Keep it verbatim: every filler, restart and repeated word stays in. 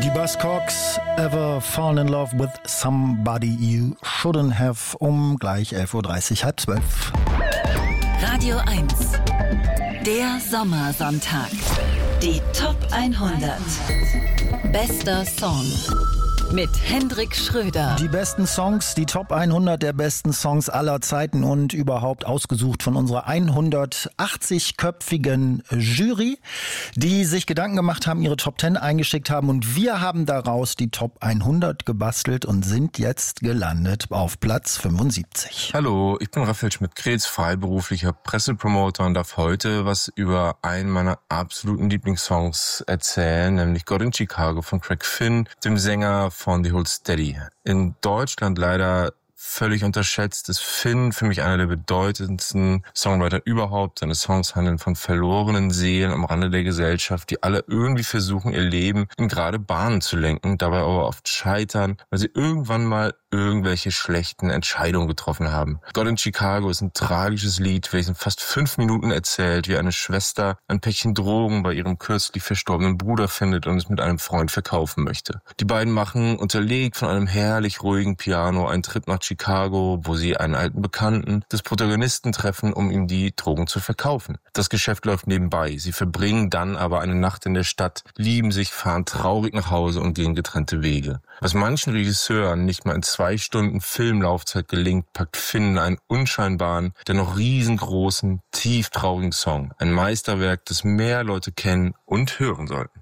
Die Buzzcocks, Ever Fallen in Love with Somebody You Shouldn't Have, um gleich elf Uhr dreißig, halb zwölf. Radio eins, der Sommersonntag. Die Top hundert. Bester Song. Mit Hendrik Schröder. Die besten Songs, die Top hundert der besten Songs aller Zeiten und überhaupt ausgesucht von unserer hundertachtzig-köpfigen Jury, die sich Gedanken gemacht haben, ihre Top zehn eingeschickt haben und wir haben daraus die Top hundert gebastelt und sind jetzt gelandet auf Platz fünfundsiebzig. Hallo, ich bin Raphael Schmidt-Kretz, freiberuflicher Pressepromoter und darf heute was über einen meiner absoluten Lieblingssongs erzählen, nämlich God in Chicago von Craig Finn, dem Sänger von The Hold Steady. In Deutschland leider völlig unterschätzt ist Finn für mich einer der bedeutendsten Songwriter überhaupt. Seine Songs handeln von verlorenen Seelen am Rande der Gesellschaft, die alle irgendwie versuchen, ihr Leben in gerade Bahnen zu lenken, dabei aber oft scheitern, weil sie irgendwann mal irgendwelche schlechten Entscheidungen getroffen haben. God in Chicago ist ein tragisches Lied, welches in fast fünf Minuten erzählt, wie eine Schwester ein Päckchen Drogen bei ihrem kürzlich verstorbenen Bruder findet und es mit einem Freund verkaufen möchte. Die beiden machen, unterlegt von einem herrlich ruhigen Piano, einen Trip nach Chicago, wo sie einen alten Bekannten des Protagonisten treffen, um ihm die Drogen zu verkaufen. Das Geschäft läuft nebenbei. Sie verbringen dann aber eine Nacht in der Stadt, lieben sich, fahren traurig nach Hause und gehen getrennte Wege. Was manchen Regisseuren nicht mal in zwei Stunden Filmlaufzeit gelingt, packt Finn einen unscheinbaren, dennoch riesengroßen, tief traurigen Song. Ein Meisterwerk, das mehr Leute kennen und hören sollten.